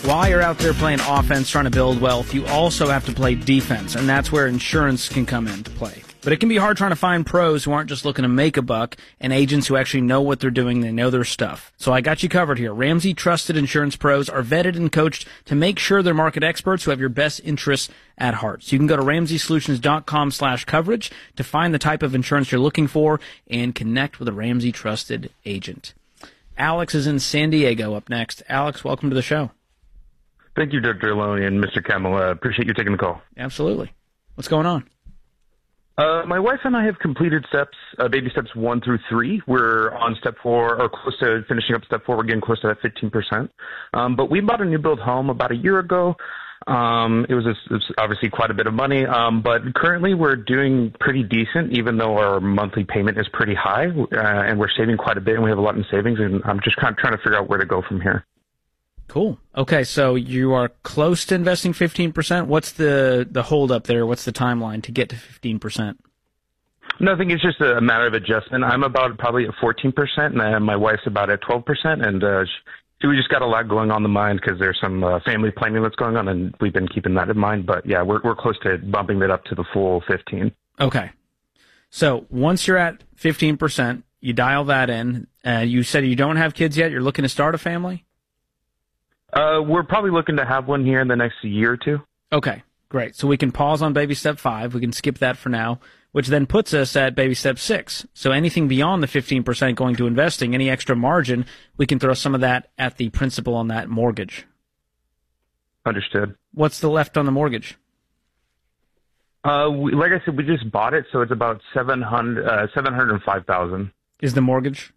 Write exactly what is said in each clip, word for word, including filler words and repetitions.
while you're out there playing offense, trying to build wealth, you also have to play defense, and that's where insurance can come into play. But it can be hard trying to find pros who aren't just looking to make a buck and agents who actually know what they're doing, they know their stuff. So I got you covered here. Ramsey Trusted Insurance Pros are vetted and coached to make sure they're market experts who have your best interests at heart. So you can go to ramsey solutions dot com slash coverage to find the type of insurance you're looking for and connect with a Ramsey Trusted agent. Alex is in San Diego up next. Alex, welcome to the show. Thank you, Doctor Aloni and Mister Camel. Uh, appreciate you taking the call. Absolutely. What's going on? Uh, my wife and I have completed steps, uh, baby steps one through three. We're on step four, or close to finishing up step four. We're getting close to that fifteen percent. Um, but we bought a new build home about a year ago. Um, it was, a, it was obviously quite a bit of money, um, but currently we're doing pretty decent, even though our monthly payment is pretty high, uh, and we're saving quite a bit, and we have a lot in savings, and I'm just kind of trying to figure out where to go from here. Cool. Okay, so you are close to investing fifteen percent. What's the, the hold up there? What's the timeline to get to fifteen percent? No, I think it's just a matter of adjustment. I'm about probably at fourteen percent, and uh, my wife's about at twelve percent, and uh, she, we just got a lot going on the mind because there's some uh, family planning that's going on, and we've been keeping that in mind. But, yeah, we're we're close to bumping it up to the full fifteen. Okay. So once you're at fifteen percent, you dial that in. Uh, you said you don't have kids yet. You're looking to start a family? Uh, we're probably looking to have one here in the next year or two. Okay, great. So we can pause on baby step five. We can skip that for now, which then puts us at baby step six. So anything beyond the fifteen percent going to investing, any extra margin, we can throw some of that at the principal on that mortgage. Understood. What's the left on the mortgage? Uh, we, like I said, we just bought it, so it's about seven hundred, uh, seven hundred five thousand. Is the mortgage?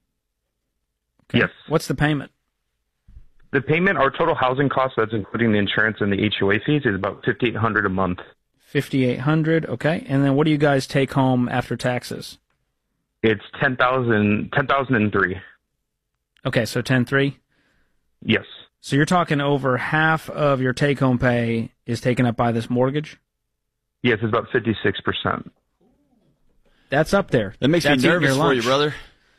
Okay. Yes. What's the payment? The payment, our total housing cost, that's including the insurance and the H O A fees, is about fifty-eight hundred dollars a month. fifty-eight hundred dollars, okay. And then what do you guys take home after taxes? It's ten thousand dollars, ten thousand three dollars. Okay, so ten three? Yes. So you're talking over half of your take-home pay is taken up by this mortgage? Yes, it's about fifty-six percent. That's up there. That makes That's me nervous for you, lunch. brother.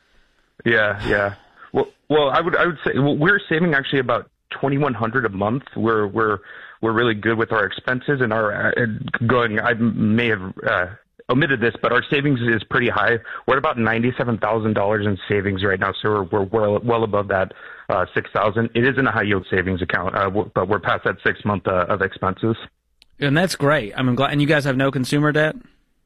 Yeah, yeah. Well, well, I would, I would say well, we're saving actually about twenty-one hundred dollars a month. We're, we're, we're really good with our expenses and our uh, going. I may have uh, omitted this, but our savings is pretty high. We're at about ninety-seven thousand dollars in savings right now, so we're, we're well, well above that uh, six thousand. It isn't a high yield savings account, uh, but we're past that six month uh, of expenses. And that's great. I'm glad. And you guys have no consumer debt?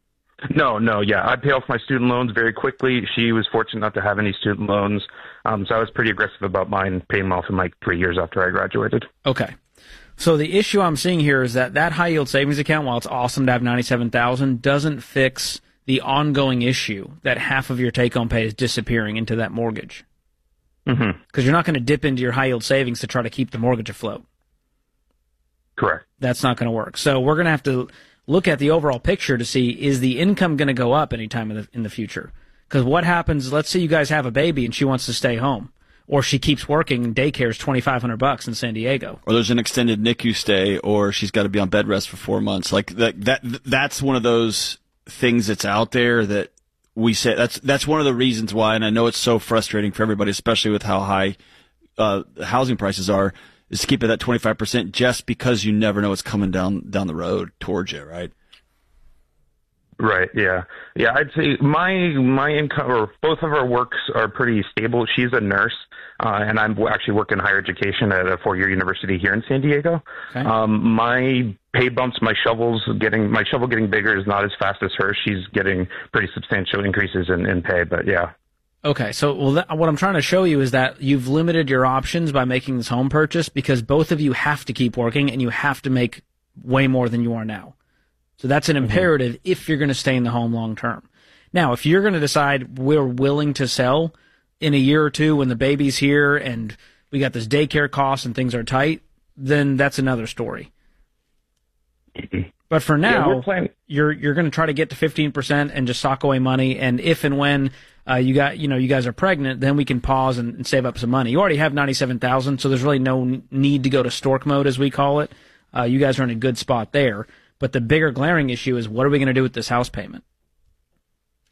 No, no, yeah. I pay off my student loans very quickly. She was fortunate not to have any student loans, um, so I was pretty aggressive about mine, paying them off in like three years after I graduated. Okay. So the issue I'm seeing here is that that high yield savings account, while it's awesome to have ninety-seven thousand dollars, doesn't fix the ongoing issue that half of your take-home pay is disappearing into that mortgage. Mm-hmm. Because you're not going to dip into your high yield savings to try to keep the mortgage afloat. Correct. That's not going to work. So we're going to have to look at the overall picture to see, is the income going to go up anytime in the, in the future? Because what happens, let's say you guys have a baby and she wants to stay home, or she keeps working and daycare is twenty-five hundred bucks in San Diego. Or there's an extended N I C U stay, or she's got to be on bed rest for four months. Like that, that, that's one of those things that's out there that we say, that's, that's one of the reasons why, and I know it's so frustrating for everybody, especially with how high, uh, housing prices are, is to keep it at twenty-five percent just because you never know what's coming down down the road towards you, right? Right, yeah. Yeah, I'd say my my income, or both of our works are pretty stable. She's a nurse, uh, and I'm actually working higher education at a four-year university here in San Diego. Okay. Um, my pay bumps, my shovels getting, my shovel getting bigger is not as fast as her. She's getting pretty substantial increases in, in pay, but yeah. Okay, so well, that, what I'm trying to show you is that you've limited your options by making this home purchase because both of you have to keep working and you have to make way more than you are now. So that's an imperative mm-hmm. if you're going to stay in the home long term. Now, if you're going to decide we're willing to sell in a year or two when the baby's here and we got this daycare cost and things are tight, then that's another story. Mm-hmm. But for now, yeah, you're you're going to try to get to fifteen percent and just sock away money. And if and when uh, you got you know you guys are pregnant, then we can pause and, and save up some money. You already have ninety-seven thousand, so there's really no need to go to stork mode, as we call it. Uh, you guys are in a good spot there. But the bigger glaring issue is, what are we going to do with this house payment?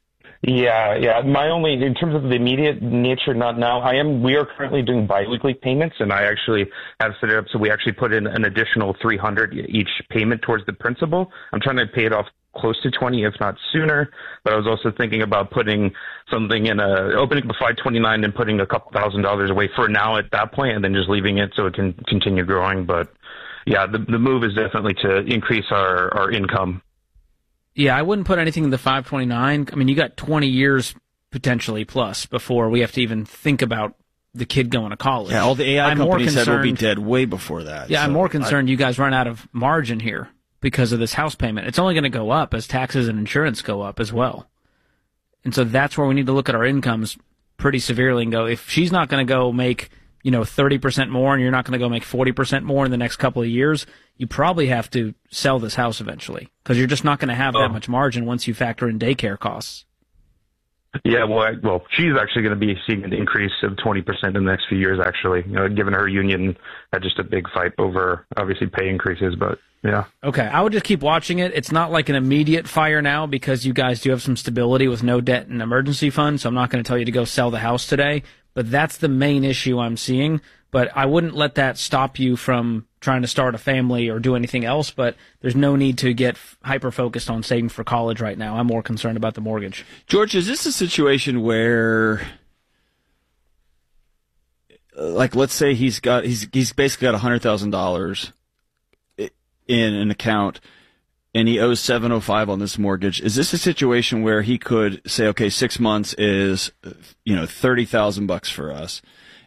Yeah, yeah. My only, in terms of the immediate nature, not now. I am. We are currently doing biweekly payments, and I actually have set it up so we actually put in an additional three hundred each payment towards the principal. I'm trying to pay it off close to twenty, if not sooner. But I was also thinking about putting something in a opening up a five twenty-nine and putting a couple thousand dollars away for now at that point, and then just leaving it so it can continue growing. But yeah, the the move is definitely to increase our our income. Yeah, I wouldn't put anything in the five twenty-nine. I mean, you got twenty years potentially plus before we have to even think about the kid going to college. Yeah, all the A I I'm companies said we'll be concerned- dead way before that. Yeah, so I'm more concerned I, you guys run out of margin here because of this house payment. It's only going to go up as taxes and insurance go up as well. And so that's where we need to look at our incomes pretty severely and go, if she's not going to go make, you know, thirty percent more and you're not going to go make forty percent more in the next couple of years, you probably have to sell this house eventually because you're just not going to have Oh. that much margin once you factor in daycare costs. Yeah, well, I, well, she's actually going to be seeing an increase of twenty percent in the next few years, actually, you know, given her union had just a big fight over, obviously, pay increases, but yeah. Okay, I would just keep watching it. It's not like an immediate fire now because you guys do have some stability with no debt and emergency fund, so I'm not going to tell you to go sell the house today, but that's the main issue I'm seeing. But I wouldn't let that stop you from trying to start a family or do anything else, but there's no need to get hyper-focused on saving for college right now. I'm more concerned about the mortgage. George, is this a situation where, uh, like, let's say he's got he's he's basically got a hundred thousand dollars in an account, and he owes seven oh five on this mortgage? Is this a situation where he could say, okay, six months is, you know, thirty thousand bucks for us,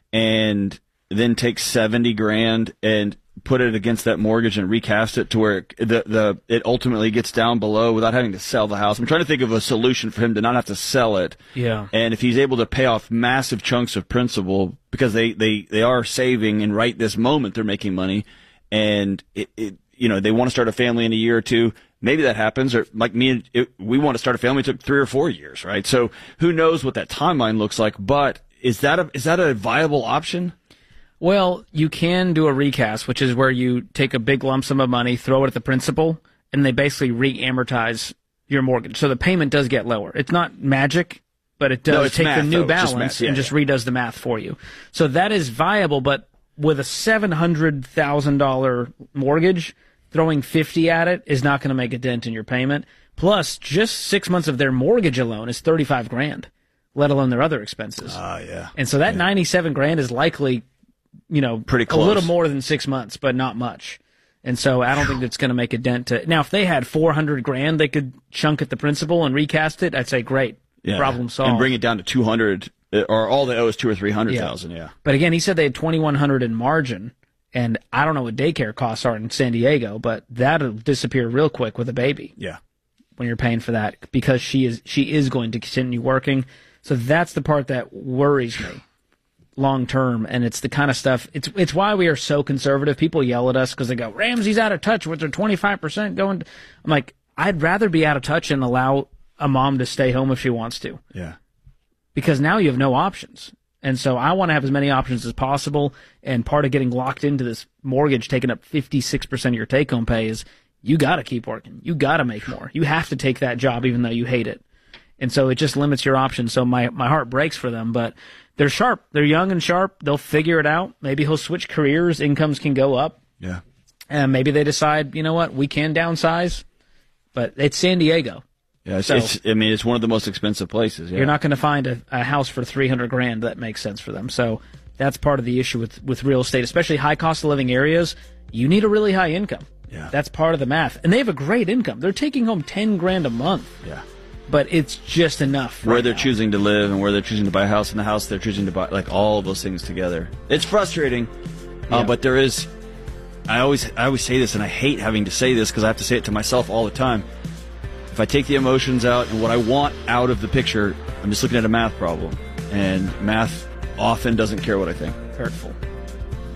and then take seventy grand and put it against that mortgage and recast it to where it, the the it ultimately gets down below without having to sell the house? I'm trying to think of a solution for him to not have to sell it. Yeah. And if he's able to pay off massive chunks of principal because they, they, they are saving, and right this moment they're making money, and it, it you know, they want to start a family in a year or two. Maybe that happens, or like me, it, we want to start a family. It took three or four years, right? So who knows what that timeline looks like? But is that a is that a viable option? Well, you can do a recast, which is where you take a big lump sum of money, throw it at the principal, and they basically re-amortize your mortgage. So the payment does get lower. It's not magic, but it does No, it's take math, the new though. It's just balance math. Yeah, and just yeah. redoes the math for you. So that is viable, but with a seven hundred thousand dollars mortgage, throwing fifty at it is not going to make a dent in your payment. Plus, just six months of their mortgage alone is thirty-five grand, let alone their other expenses. Ah, uh, yeah. And so that yeah. ninety-seven grand is likely, you know, pretty close. A little more than six months, but not much. And so I don't think it's going to make a dent. To, now, if they had four hundred grand, they could chunk at the principal and recast it. I'd say great, Yeah. problem solved. And bring it down to two hundred, or all they owe is two or three hundred thousand. Yeah. yeah. But again, he said they had twenty-one hundred in margin, and I don't know what daycare costs are in San Diego, but that'll disappear real quick with a baby. Yeah. When you're paying for that, because she is she is going to continue working. So that's the part that worries me long term, and it's the kind of stuff. It's it's why we are so conservative. People yell at us because they go, Ramsey's out of touch with their twenty-five percent going. I'm like, I'd rather be out of touch and allow a mom to stay home if she wants to. Yeah. Because now you have no options. And so I want to have as many options as possible. And part of getting locked into this mortgage taking up fifty-six percent of your take-home pay is you got to keep working. You got to make more. You have to take that job even though you hate it. And so it just limits your options. So my, my heart breaks for them. But they're sharp. They're young and sharp. They'll figure it out. Maybe he'll switch careers. Incomes can go up. Yeah. And maybe they decide, you know what, we can downsize. But it's San Diego. Yeah, it's, So- it's, I mean, it's one of the most expensive places. Yeah. You're not going to find a, a house for three hundred grand that makes sense for them. So that's part of the issue with, with real estate, especially high cost of living areas. You need a really high income. Yeah. That's part of the math. And they have a great income. They're taking home ten grand a month, Yeah. but it's just enough. Where right they're now. choosing to live and where they're choosing to buy a house, and the house they're choosing to buy, like all of those things together. It's frustrating, uh, Yeah. but there is. I always, I always say this, and I hate having to say this because I have to say it to myself all the time. If I take the emotions out and what I want out of the picture, I'm just looking at a math problem, and math often doesn't care what I think. Hurtful.